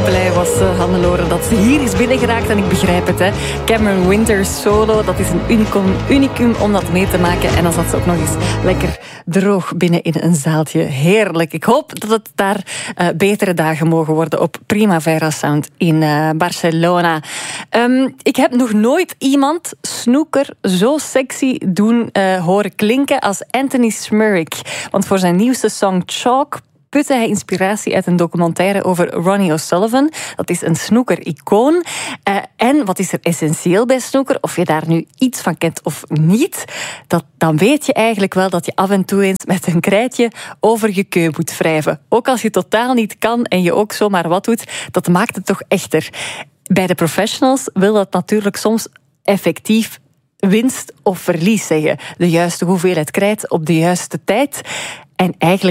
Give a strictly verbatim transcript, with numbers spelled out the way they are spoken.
Blij was uh, Hannelore dat ze hier is binnengeraakt en ik begrijp het. Hè. Cameron Winters solo, dat is een unicum, unicum om dat mee te maken. En dan zat ze ook nog eens lekker droog binnen in een zaaltje. Heerlijk. Ik hoop dat het daar uh, betere dagen mogen worden op Primavera Sound in uh, Barcelona. Um, ik heb nog nooit iemand snooker zo sexy doen uh, horen klinken als Anthony Smurrick. Want voor zijn nieuwste song Chalk putte hij inspiratie uit een documentaire over Ronnie O'Sullivan. Dat is een snooker-icoon. Uh, en wat is er essentieel bij snooker? Of je daar nu iets van kent of niet, dat, dan weet je eigenlijk wel dat je af en toe eens met een krijtje over je keu moet wrijven. Ook als je totaal niet kan en je ook zomaar wat doet, dat maakt het toch echter. Bij de professionals wil dat natuurlijk soms effectief winst of verlies zeggen. De juiste hoeveelheid krijt op de juiste tijd. En eigenlijk